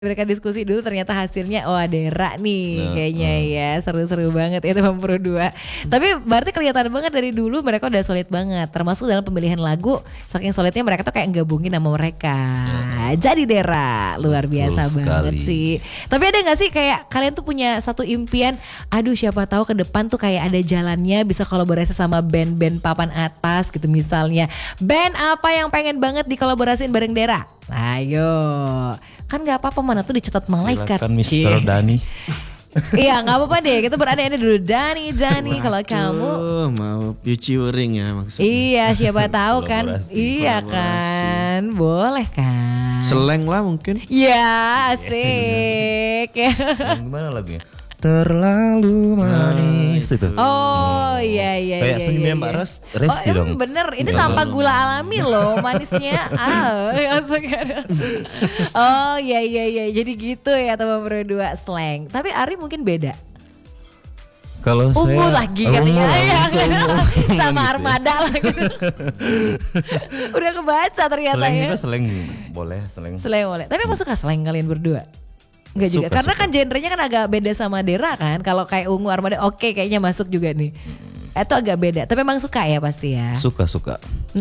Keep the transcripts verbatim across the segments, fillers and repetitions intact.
Mereka diskusi dulu ternyata hasilnya oh Dera nih Nah, kayaknya uh. ya seru-seru banget ya teman Pro dua. Tapi berarti kelihatan banget dari dulu mereka udah solid banget termasuk dalam pemilihan lagu saking solidnya mereka tuh kayak gabungin nama mereka. Uh. Jadi Dera luar biasa Betul banget sekali. sih. Tapi ada gak sih kayak kalian tuh punya satu impian, aduh siapa tahu ke depan tuh kayak ada jalannya bisa kolaborasi sama band-band papan atas gitu misalnya. Band apa yang pengen banget dikolaborasiin bareng Dera? Ayo, kan nggak apa-apa mana tuh dicatat malaikat. Silakan mister Cie. Dani. Iya nggak apa-apa deh, kita berada-ada dulu Dani, Dani kalau kamu. Oh, mau featuring ya maksudnya. Iya siapa tahu kan, Kolaborasi, iya kan, boleh kan. Seleng lah mungkin. Ya asik. Yang gimana lagunya? Terlalu manis itu. Oh iya iya. Kayak iya, senyumnya iya, Mbak iya. Res, Resti oh, dong. em, bener, ini Iya. tanpa gula alami loh manisnya. Ah, langsung ada. Oh iya iya iya. Jadi gitu ya teman berdua slang. Tapi Ari mungkin beda. Kalau saya Ungu lagi ungu, katanya ungu, ya, ungu, ungu, sama gitu ya. armada lagi. Udah kebaca ternyata Seleng ya. juga seleng boleh seleng. Slang boleh. Tapi apa suka slang kalian berdua? Enggak juga. Suka, Karena suka. kan genrenya kan agak beda sama Dera kan. Kalau kayak ungu armada oke kayaknya masuk juga nih. Itu agak beda. Tapi emang suka ya pasti ya. Suka suka.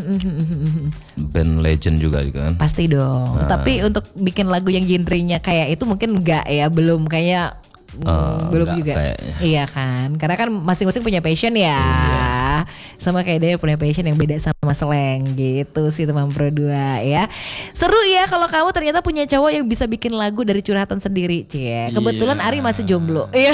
Band legend juga juga kan. Pasti dong. Nah. Tapi untuk bikin lagu yang genrenya kayak itu mungkin enggak ya, belum kayak mm, Oh, belum enggak juga. kayaknya. Iya kan? Karena kan masing-masing punya passion ya. Sama kayak dia punya passion yang beda sama slang gitu sih teman Pro dua ya. Seru ya kalau kamu ternyata punya cowok yang bisa bikin lagu dari curhatan sendiri, Cie. Kebetulan Iya. Ari masih jomblo. Iya.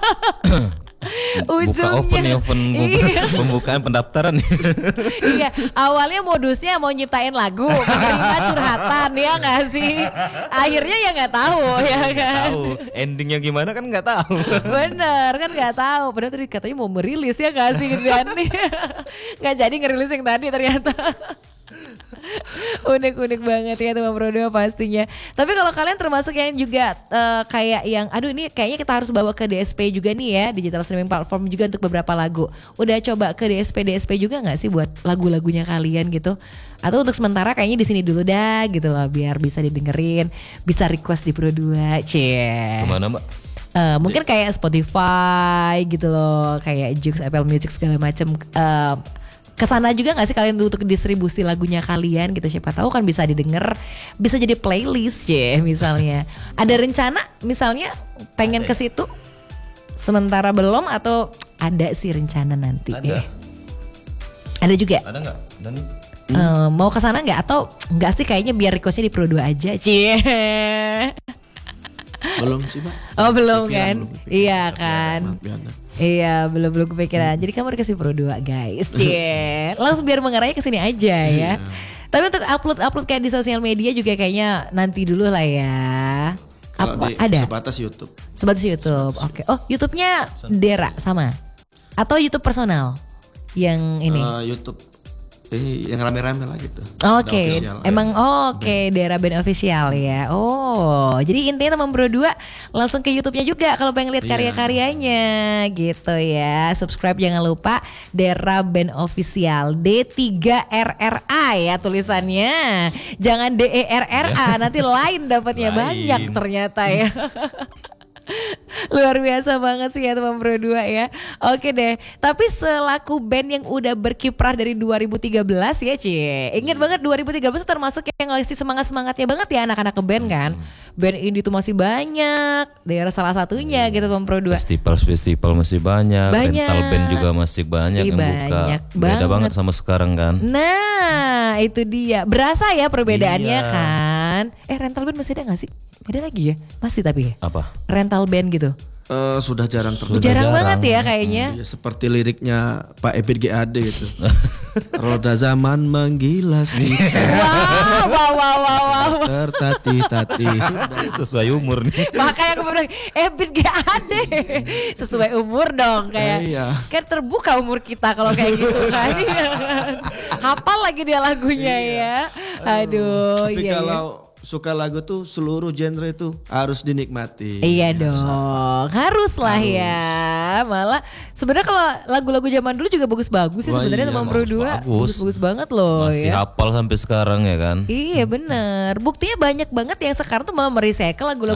Buka open ya open buka, Iya. pembukaan pendaftaran. Iya, awalnya modusnya mau nyiptain lagu, menerima curhatan ya nggak sih? Akhirnya ya nggak tahu ya kan? Tahu endingnya gimana kan nggak tahu. Bener kan nggak tahu. Padahal tadi katanya mau merilis ya nggak sih Dani? Nggak jadi ngerilis yang tadi ternyata. Unik-unik banget ya teman Pro dua pastinya. Tapi kalau kalian termasuk yang juga eh, kayak yang aduh ini kayaknya kita harus bawa ke D S P juga nih ya, digital streaming platform juga untuk beberapa lagu. Udah coba ke D S P D S P juga nggak sih buat lagu-lagunya kalian gitu? Atau untuk sementara kayaknya di sini dulu dah gitu loh biar bisa didengerin, bisa request di Pro dua, cie. Kemana Mbak? Eh, mungkin kayak Spotify gitu loh, kayak Joox, Apple Music segala macam. Eh, kesana juga nggak sih kalian untuk distribusi lagunya kalian gitu, siapa tahu kan bisa didengar, bisa jadi playlist ya misalnya. Ada rencana misalnya pengen ke situ sementara belum atau ada sih rencana nanti? Ada. Eh. Ada juga. Ada nggak? Dan Eh, mau ke sana nggak atau nggak sih kayaknya biar requestnya di Pro dua aja, cie. Belum sih, Pak. Oh belum Kepikiran, kan? belum kepikiran. Iya Tapi kan? ada, tapi ada. Iya belum belum kepikiran. Jadi kamu dikasih Pro dua guys. Yeah. Langsung biar mengarahnya ke sini aja ya. Tapi untuk upload upload kayak di sosial media juga kayaknya nanti dulu lah ya. Kalau Apa di ada? sebatas YouTube. Sebatas YouTube. Oke. Oh YouTube-nya Dera sama? Atau YouTube personal? Yang ini? Eh, YouTube ini yang rame-rame lah gitu. Oke, Ada official, emang ya. oh, oke Dera Band Official ya. Oh, jadi intinya teman Pro dua langsung ke YouTube-nya juga kalau pengen lihat Iya. karya-karyanya gitu ya. Subscribe jangan lupa Dera Band Official D tiga R R A ya tulisannya. Jangan D E R R A nanti lain dapatnya Lain. banyak ternyata ya. Luar biasa banget sih ya teman Pro dua ya. Oke deh. Tapi selaku band yang udah berkiprah dari dua ribu tiga belas ya Cie. Ingat banget dua ribu tiga belas itu termasuk yang ngasih semangat-semangatnya banget ya anak-anak ke band kan. Band indie tuh masih banyak. Daerah salah satunya gitu teman Pro dua. festival-festival masih banyak, Banyak. rental band juga masih banyak Ih, yang buka. banyak Beda banget. banget sama sekarang kan. Nah itu dia. Berasa ya perbedaannya Iya. kan. Eh rental band masih ada gak sih? Ada lagi ya? Masih tapi ya? Apa? Rental band gitu. Eh, sudah jarang terdengar. Jarang, jarang. banget ya kayaknya. Ya, seperti liriknya Pak Ebit G A D gitu. Roda zaman menggilas kita. Wow, wow, wow, wow, wow. Tertati-tati sudah. Sesuai umur nih. Makanya aku bilang, eh Bit gak ada. Sesuai umur dong kayak. Eh, iya. Kan terbuka umur kita kalau kayak gitu kan. Iya kan? Hafal lagi dia lagunya ya. Aduh, Tapi iya. kalau suka lagu tuh seluruh genre itu harus dinikmati. Iya, iya dong, harus lah ya. ya. Malah sebenarnya kalau lagu-lagu zaman dulu juga bagus-bagus sih Wah, sebenarnya iya, teman berdua. bagus. Bagus-bagus banget loh Masih ya. hafal sampai sekarang ya kan. Iya bener. Buktinya banyak banget yang sekarang tuh malah merecycle lagu-lagu